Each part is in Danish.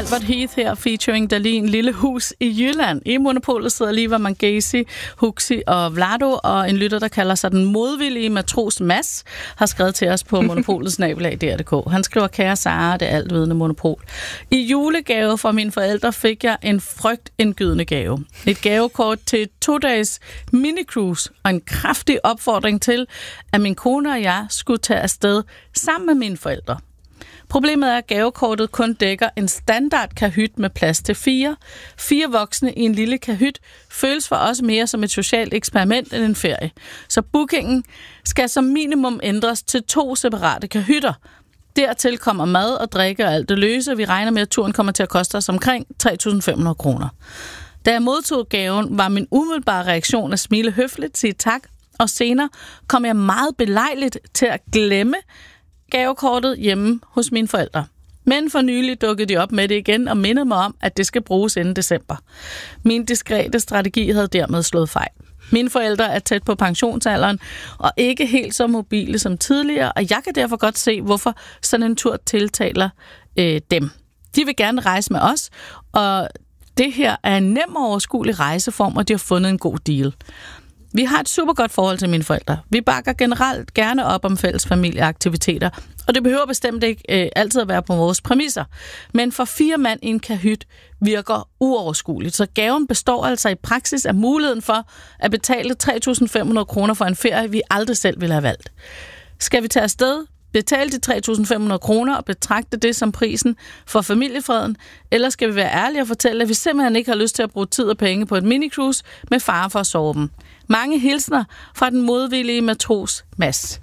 Albert Heath her, featuring Dahlin, Lille Hus i Jylland. I Monopolet sidder Liva Mangesi, Huxi og Vlado, og en lytter, der kalder sig den modvillige matros Mads, har skrevet til os på monopolets@dr.dk. Han skriver: Kære Sara, det altvidende Monopol. I julegave fra mine forældre fik jeg en frygtindgydende gave. Et gavekort til et 2-dages minicruise og en kraftig opfordring til, at min kone og jeg skulle tage afsted sammen med mine forældre. Problemet er, at gavekortet kun dækker en standard kahyt med plads til 4. 4 voksne i en lille kahyt føles for os mere som et socialt eksperiment end en ferie. Så bookingen skal som minimum ændres til 2 separate kahytter. Dertil kommer mad og drikke og alt det løse. Vi regner med, at turen kommer til at koste os omkring 3.500 kroner. Da jeg modtog gaven, var min umiddelbare reaktion at smile høfligt, sige tak, og senere kom jeg meget belejligt til at glemme gavekortet hjemme hos mine forældre. Men for nylig dukkede de op med det igen og mindede mig om, at det skal bruges inden december. Min diskrete strategi havde dermed slået fejl. Mine forældre er tæt på pensionsalderen og ikke helt så mobile som tidligere, og jeg kan derfor godt se, hvorfor sådan en tur tiltaler dem. De vil gerne rejse med os, og det her er en nem og overskuelig rejseform, og de har fundet en god deal. Vi har et super godt forhold til mine forældre. Vi bakker generelt gerne op om fælles familieaktiviteter, og det behøver bestemt ikke altid at være på vores præmisser. Men for 4 mand i en kahyt virker uoverskueligt, så gaven består altså i praksis af muligheden for at betale 3.500 kroner for en ferie, vi aldrig selv ville have valgt. Skal vi tage afsted, betale de 3.500 kroner og betragte det som prisen for familiefreden, eller skal vi være ærlige og fortælle, at vi simpelthen ikke har lyst til at bruge tid og penge på et minicruise med fare for at sove dem? Mange hilsner fra den modvillige matros Mads.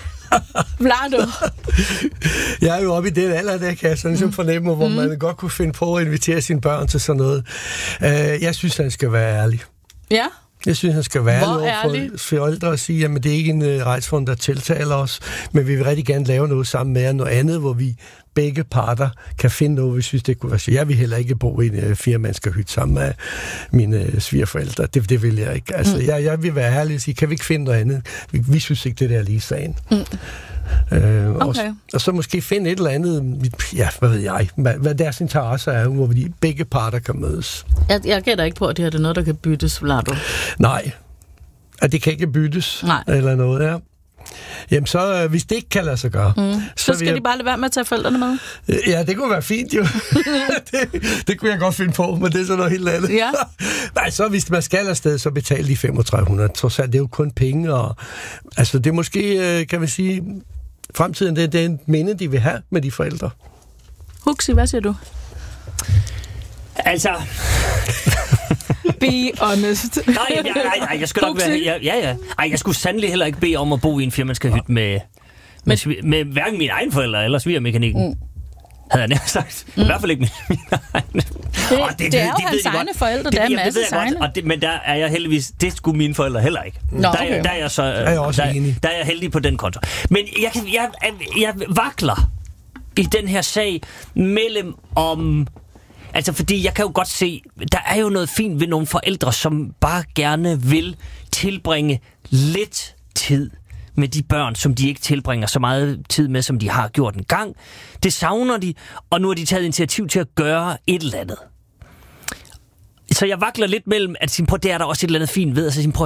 Vlado. Jeg er jo oppe i den alder, der kan jeg sådan ligesom fornemme, hvor man godt kunne finde på at invitere sine børn til sådan noget. Jeg synes, han skal være ærlig. Ja. Jeg synes, han skal være ærlig for forældre og sige, at det er ikke en rejseform, der tiltaler os, men vi vil rigtig gerne lave noget sammen med jer, noget andet, hvor vi begge parter kan finde noget, hvis vi synes, det kunne være. Jeg vil heller ikke bo i en 4-mandskahyt sammen med mine svigerforældre. Det vil jeg ikke. Altså, jeg vil være ærlig og sige, kan vi ikke finde noget andet? Vi synes ikke, det der er lige sagen. Okay. Og så måske finde et eller andet, ja, hvad ved jeg, hvad deres interesser er, hvor de begge parter kan mødes. Jeg gætter ikke på, at det her er noget, der kan byttes, Vlado. Nej, at det kan ikke byttes. Nej. Eller noget, ja. Jamen så, hvis det ikke kan lade sig gøre... Så skal de bare lade være med at tage forældrene med? Ja, det kunne være fint jo. det kunne jeg godt finde på, men det er så noget helt andet. Ja. Nej, så hvis man skal afsted, så betaler de 3.500. Trods alt, det er jo kun penge, og altså det er måske, kan man sige, fremtiden, det er en minde, de vil have med de forældre. Huxi, hvad siger du? Altså... Be honest. Nej, jeg skulle nok være... Ja. Ej, jeg skulle sandelig heller ikke bede om at bo i en firmandskerhyt med hverken mine egne forældre eller svigermekanikken. Havde jeg nærmest sagt. I hvert fald ikke mine egne. Det er jo hans egne forældre, det er Mads' egne. Men der er jeg heldigvis... Det skulle mine forældre heller ikke. Nå, okay. Der er jeg så... er jeg også enig. Der er jeg heldig på den konto. Men jeg vakler i den her sag mellem om... Altså, fordi jeg kan jo godt se, der er jo noget fint ved nogle forældre, som bare gerne vil tilbringe lidt tid med de børn, som de ikke tilbringer så meget tid med, som de har gjort en gang. Det savner de, og nu har de taget initiativ til at gøre et eller andet. Så jeg vakler lidt mellem, at det er der også et eller andet fint ved, at sige, prøv